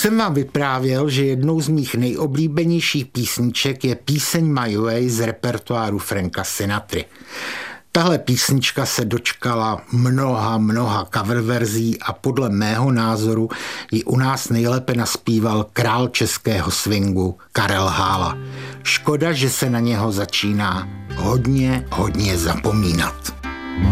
Už jsem vám vyprávěl, že jednou z mých nejoblíbenějších písniček je píseň My Way z repertoáru Franka Sinatry. Tahle písnička se dočkala mnoha cover verzí a podle mého názoru ji u nás nejlépe naspíval král českého swingu Karel Hála. Škoda, že se na něho začíná hodně zapomínat.